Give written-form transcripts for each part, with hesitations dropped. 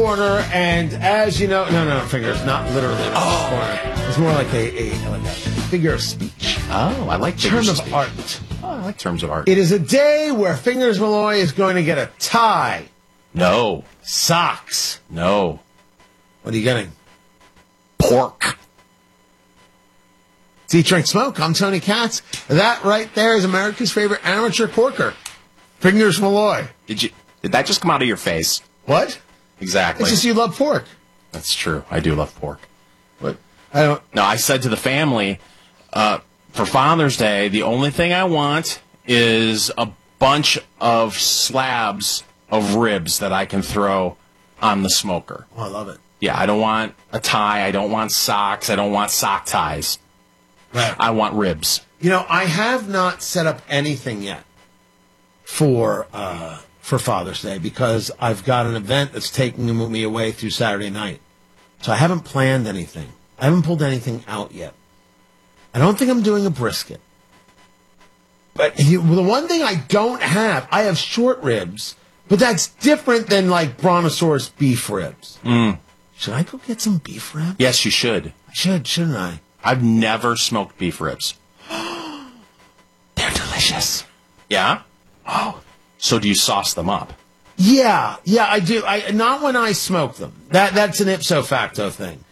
corner, and as you know, no, fingers, not literally in the corner. It's more like a figure of speech. Oh, I like Term figures of speech. art. Oh, I like terms of art. It is a day where Fingers Malloy is going to get a tie, No. socks. No. What are you getting? Pork. It's Eat, Drink, Smoke. I'm Tony Katz. That right there is America's favorite amateur porker, Fingers Malloy. Did that just come out of your face? What? Exactly. It's just you love pork. That's true. I do love pork. What? I don't. No, I said to the family, for Father's Day, the only thing I want is a bunch of slabs of ribs that I can throw on the smoker. Oh, I love it. Yeah, I don't want a tie. I don't want socks. I don't want sock ties. Right. I want ribs. You know, I have not set up anything yet for Father's Day because I've got an event that's taking me away through Saturday night. So I haven't planned anything. I haven't pulled anything out yet. I don't think I'm doing a brisket. But the one thing I don't have, I have short ribs, but that's different than like brontosaurus beef ribs. Should I go get some beef ribs? Yes, you should. I should, shouldn't I? I've never smoked beef ribs. They're delicious. Yeah? Oh. So do you sauce them up? Yeah, I do. Not when I smoke them. That's an ipso facto thing.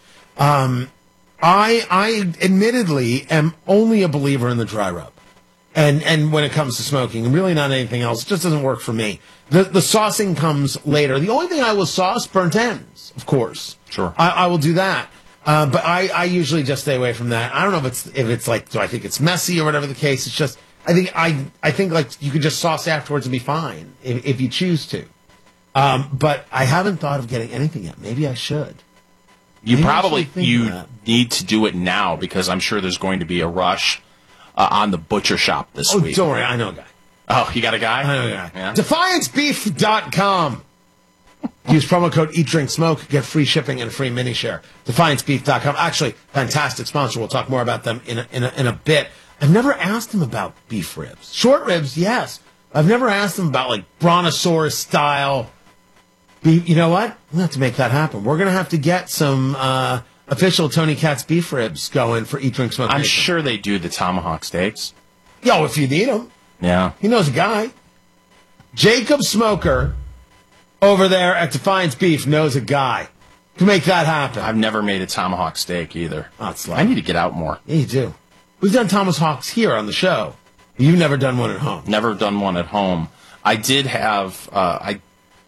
I admittedly am only a believer in the dry rub. And when it comes to smoking, and really not anything else, it just doesn't work for me. The saucing comes later. The only thing I will sauce, burnt ends, of course. Sure. I will do that. But I usually just stay away from that. I don't know if it's like, do I think it's messy or whatever the case. It's just, I think like you could just sauce afterwards and be fine if you choose to. But I haven't thought of getting anything yet. Maybe I should. You Maybe I probably should think of that. need to do it now because I'm sure there's going to be a rush on the butcher shop this week. Don't worry, I know a guy. Oh, you got a guy? I know a guy. Yeah. DefianceBeef.com. Use promo code EatDrinkSmoke, get free shipping and a free mini share. DefianceBeef.com. Actually, fantastic sponsor. We'll talk more about them in a bit. I've never asked him about beef ribs. Short ribs, yes. I've never asked him about like brontosaurus style beef. You know what? We'll have to make that happen. We're going to have to get some official Tony Katz beef ribs going for Eat, Drink, Smoke. I'm Nation. sure they do the tomahawk steaks. Yo, if you need them. Yeah. He knows a guy. Jacob Smoker over there at Defiance Beef knows a guy to make that happen. I've never made a tomahawk steak either. Oh, it's I need to get out more. Yeah, you do. We've done Thomas Hawks here on the show. You've never done one at home. Never done one at home. I did have, I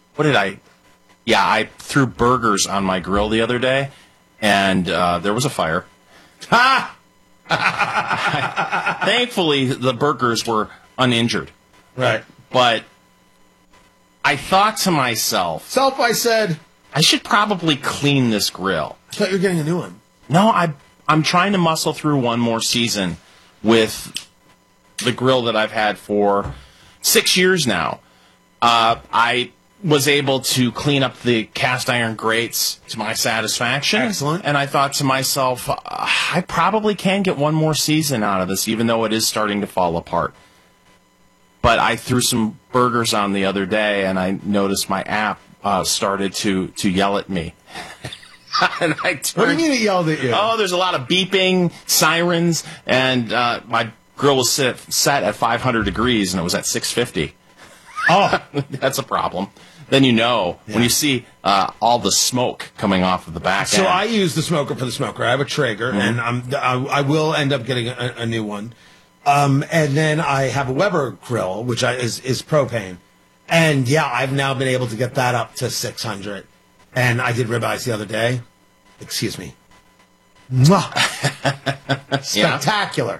threw burgers on my grill the other day, and there was a fire. Ha! Thankfully, the burgers were uninjured. Right. But I thought to myself, Self, I said, I should probably clean this grill. I thought you were getting a new one. No, I'm trying to muscle through one more season with the grill that I've had for 6 years now. I was able to clean up the cast iron grates to my satisfaction. Excellent. And I thought to myself, I probably can get one more season out of this, even though it is starting to fall apart. But I threw some burgers on the other day, and I noticed my app started to yell at me. And I turned, What do you mean it yelled at you? Oh, there's a lot of beeping, sirens, and my grill was set at 500 degrees, and it was at 650. Oh. That's a problem. Then you know when you see all the smoke coming off of the back So end. I use the smoker for the smoker. I have a Traeger, and I will end up getting a new one. And then I have a Weber grill, which is propane. And yeah, I've now been able to get that up to 600. And I did ribeyes the other day. Excuse me. Mwah. Spectacular.